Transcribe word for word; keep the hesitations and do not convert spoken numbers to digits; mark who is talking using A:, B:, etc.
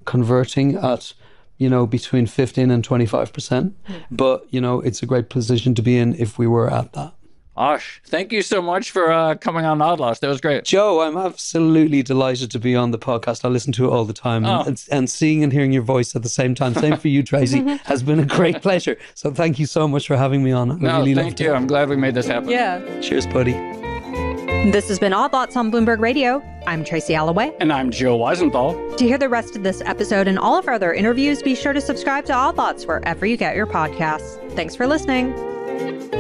A: converting at, you know, between fifteen and twenty-five percent. But, you know, it's a great position to be in if we were at that.
B: Osh, thank you so much for uh, coming on Odd Lots. That was great.
A: Joe, I'm absolutely delighted to be on the podcast. I listen to it all the time.
B: Oh.
A: And, and seeing and hearing your voice at the same time, same for you, Tracy, has been a great pleasure. So thank you so much for having me on. I
B: No,
A: really
B: thank
A: loved
B: you.
A: it.
B: I'm glad we made this happen.
C: Yeah.
A: Cheers, buddy.
C: This has been Odd Lots on Bloomberg Radio. I'm Tracy Alloway.
B: And I'm Joe Weisenthal.
C: To hear the rest of this episode and all of our other interviews, be sure to subscribe to Odd Lots wherever you get your podcasts. Thanks for listening.